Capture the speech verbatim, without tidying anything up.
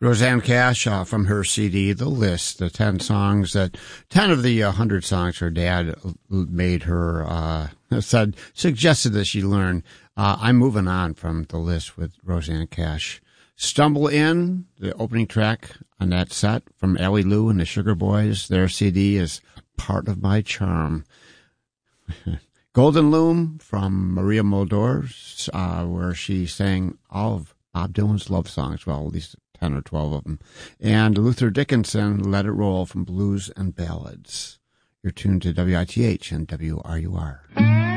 Rosanne Cash uh, from her C D, The List, the ten songs that, ten of the uh, one hundred songs her dad made her, uh, said, suggested that she learn. Uh, I'm moving on from The List with Rosanne Cash. Stumble In, the opening track on that set from Allie Lou and the Sugar Boys. Their C D is Part of My Charm. Golden Loom from Maria Muldaur, uh, where she sang all of Bob Dylan's love songs, well, at least ten or twelve of them. And Luther Dickinson, Let It Roll from Blues and Ballads. You're tuned to W I T H and W R U R.